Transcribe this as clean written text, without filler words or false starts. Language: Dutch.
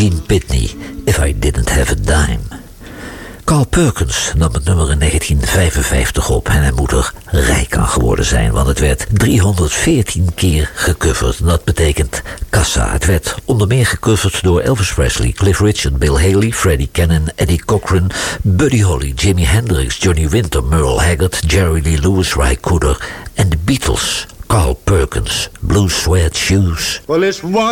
Gene Pitney, If I Didn't Have a Dime. Carl Perkins nam het nummer in 1955 op en hij moet er rijk aan geworden zijn, want het werd 314 keer gecoverd. En dat betekent kassa. Het werd onder meer gecoverd door Elvis Presley, Cliff Richard, Bill Haley, Freddie Cannon, Eddie Cochran, Buddy Holly, Jimi Hendrix, Johnny Winter, Merle Haggard, Jerry Lee Lewis, Ry Cooder en de Beatles. Carl Perkins, Blue Suede Shoes. Well, it's one